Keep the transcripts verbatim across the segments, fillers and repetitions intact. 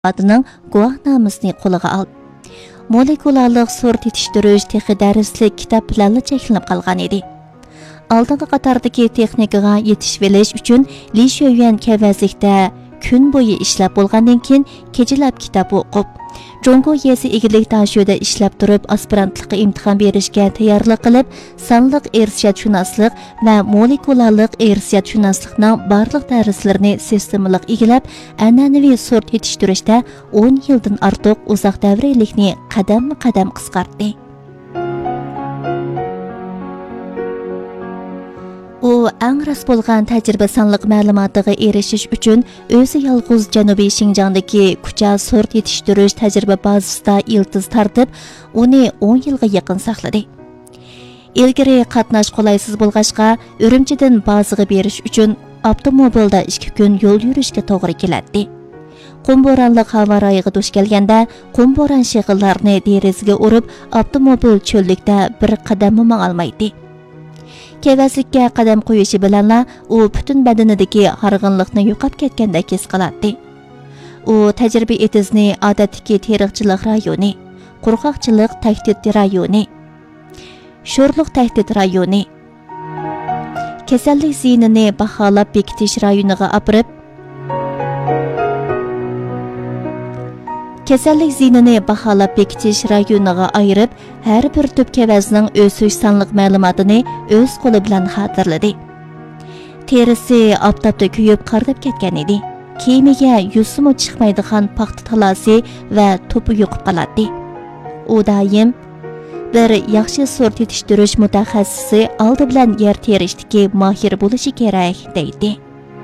adının guvohnomasini qo'liga oldi. Molekularlik sort yetishtirish texi darslik kitob bilan cheklanib qolgan edi. Oldingi qatordagi texnikaga yetish velish uchun Li Shuyan kavazlikda kun bo'yi ishlab bo'lgandan keyin kechalab kitob o'qib, Jongo yesi egilik tashuda ishlab turib aspirantlikqa imtihon berishga tayyorlik qilib, sonliq irsiyatshunaslik va molekularlik irsiyatshunaslikning barliq darslarini sistemalik egilab, an'anaviy sort yetishtirishda o'n yildan ortiq uzoq davriylikni qadam-qadam qisqartdi. U eng ras bo'lgan tajriba sonliq ma'lumotiga erishish uchun o'zi yolg'iz Janubiy Xinjiangdagi kucha sort yetishtirish tajriba bazasida iltiz tartib, uni o'n yilga yaqin saqladi. Ilgari qatnash qolaysiz bo'lg'achqa, Urumchidan bazaga berish uchun avtomobilda ikki kun yo'l yurishga to'g'ri keladi. Qumboranliq havo rayiga duch kelganda, qumboran shig'illarni derazaga urib, avtomobil cho'llikda bir qadam ham olmaydi. Kevazlikka qadam qo'yishi bilanla u butun badanidagi harg'inlikni yo'qab ketgandek his qiladi. U tajriba etizni odatdagi teriqchilik rayoni, qurg'oqchilik tahdid rayoni, sho'rliq tahdid rayoni, kasallik zinini baholab bekitish rayoniga opirib, kasallik zinini baholab bekitish rayoniga ayirib, har bir tub kavazning o'sish sonliq ma'lumotini o'z qo'li bilan xotirladi. Terisi oftobda kuyib qardab ketgan edi. Kiyimiga yusimi chiqmaydigan paxta talasi va to'pi yo'qib qoladi. U doim bir yaxshi sort yetishtirish mutaxassisi oldi bilan yer terishdagi mohir bo'lishi kerak deydi.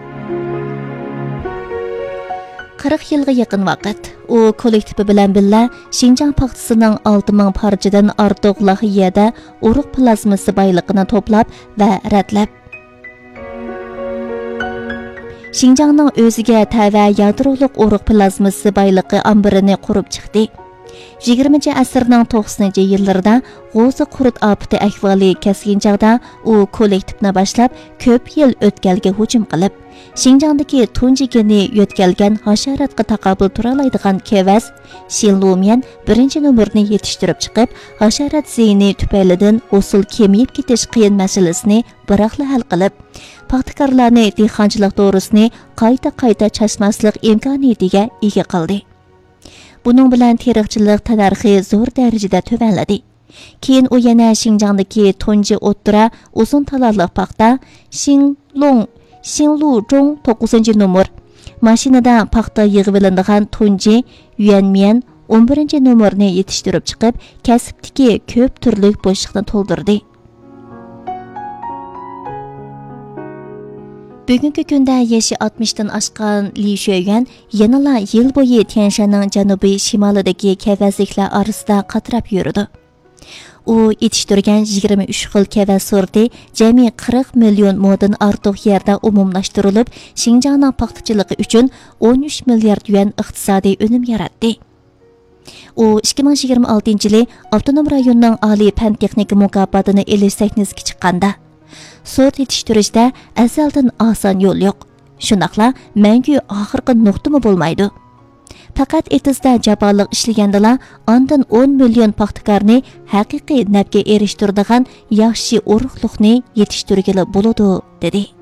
qirq yilga yaqin vaqt u kollektivi bilan birga Xinjiang paxtasining olti ming parchadan ortiq lohiyada urug' plazmasi boyligini to'plab va ratlab, Xinjiangning o'ziga tava yadroliq urug' plazmasi boyligi ambirini qurib chiqdi. yigirmanchi asrning to'qsoninchi yillarida g'o'za qurut ofati ahvoli keskin chog'da u kollektivni boshlab ko'p yil o'tkalga hujum qilib, Xinjiangdagi tunjigini yo'tkalgan hasharotga taqobil tura oladigan kevaz Xinlumian birinchi nomerni yetishtirib chiqib, hasharot ziyni tufaylidan usul kemayib ketish qiyin masalasini biroqla hal qilib, paxtakorlarni dehqonchilik to'g'risini qayta-qayta chashmaslik imkoniyatiga ega qildi. Buning bilan teriqchilik tanarxi zo'r darajada tuvanladi. Keyin u yana Xinjiangdagi tunji o'ttira uzun talorliq paxta Xinlong Xinluzhong to'qqizinchi nomer mashinada paxta yig'ilinadigan tunji Yuanmian o'n birinchi nomerni yetishtirib chiqib, kasbdagi ko'p turli bo'shliqni to'ldirdi. Bugungi kunda yashi oltmishdan oshgan Li Shuyan yanala yil bo'yi Tianshanning janubiy shimolidagi kavazliklar orasida qatrab yurdi. U yetishtirgan yigirma uch xil kavaz sorti jami qirq million moddan ortiq yerda umumlashtirilib, Xinjiangning paxtachiligi uchun o'n uch milliard yuan iqtisodiy unum yaratdi. U ikki ming yigirma oltinchi yili avtonom rayonning oliy fan texnika mukofotini elish sahnasiga chiqqanda, sort yetishtirishda azaldan oson yo'l yo'q. Shunaqla mangu oxirgi nuqtami bo'lmaydi. Faqat etizda jaboliq ishlagandala, ondan o'n million paxtakorni haqiqiy nafga erishtiradigan yaxshi urug'liqni yetishtirgili bo'ladi, dedi.